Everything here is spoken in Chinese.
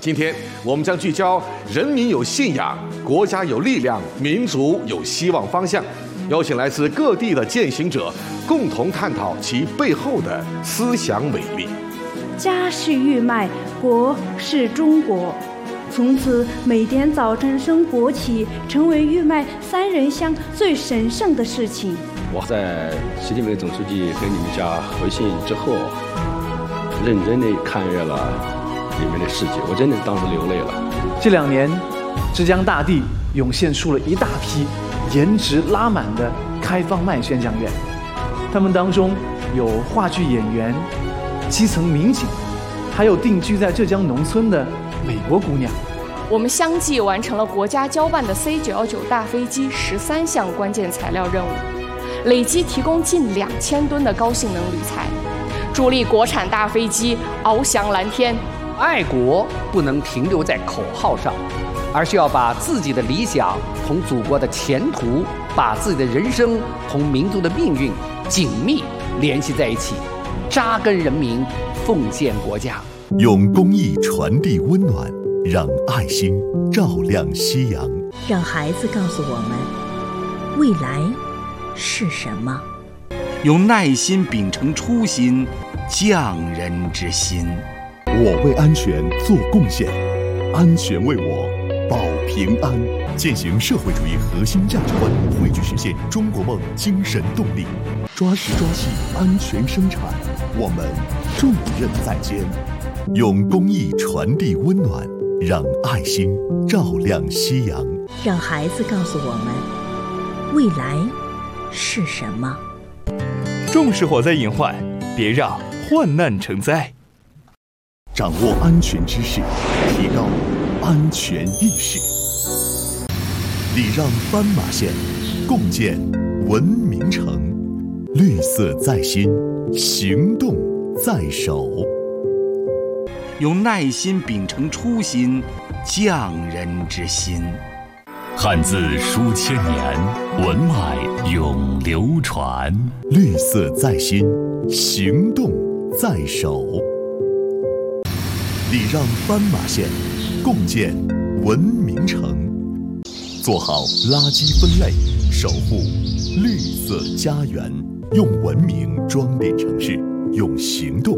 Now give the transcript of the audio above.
今天我们将聚焦人民有信仰，国家有力量，民族有希望方向。邀请来自各地的践行者，共同探讨其背后的思想伟力。 家是玉麦，国是中国。从此，每天早晨升国旗成为玉麦3人乡最神圣的事情。 我在习近平总书记跟你们家回信之后，认真地看阅了里面的事迹，我真的当时流泪了。 这2年，浙江大地涌现出了一大批颜值拉满的开放麦宣讲员，他们当中有话剧演员、基层民警，还有定居在浙江农村的美国姑娘。 我们相继完成了国家交办的 C919 大飞机13项关键材料任务，累计提供近2000吨的高性能铝材，助力国产大飞机翱翔蓝天。 爱国不能停留在口号上，而是要把自己的理想同祖国的前途，把自己的人生同民族的命运紧密联系在一起，扎根人民，奉献国家。 用公益传递温暖，让爱心照亮夕阳， 让孩子告诉我们未来是什么。 用耐心秉承初心，匠人之心。 我为安全做贡献，安全为我保平安。践行社会主义核心价值观，汇聚实现中国梦精神动力，抓实抓细安全生产，我们重任在肩。用公益传递温暖，让爱心照亮夕阳， 让孩子告诉我们未来是什么。 重视火灾隐患，别让患难成灾。 掌握安全知识，提高安全意识，礼让斑马线，共建文明城。绿色在心，行动在手。 用耐心秉承初心，匠人之心。 汉字书千年，文脉永流传。绿色在心，行动在手。礼让斑马线，共建文明城。做好垃圾分类，守护绿色家园。用文明装点城市，用行动